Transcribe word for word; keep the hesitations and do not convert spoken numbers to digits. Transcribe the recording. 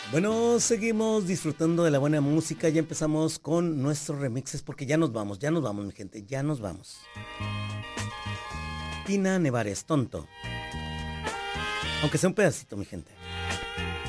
Bueno, seguimos disfrutando de la buena música. Ya empezamos con nuestros remixes porque ya nos vamos, ya nos vamos, mi gente, ya nos vamos. Tina Nevares, tonto. Aunque sea un pedacito, mi gente.